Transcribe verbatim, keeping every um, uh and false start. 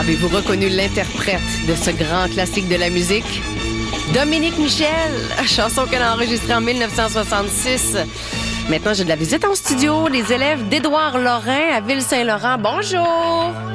Avez-vous reconnu l'interprète de ce grand classique de la musique? Dominique Michel, chanson qu'elle a enregistrée en dix-neuf cent soixante-six. Maintenant, j'ai de la visite en studio, les élèves d'Édouard Lorrain à Ville-Saint-Laurent. Bonjour!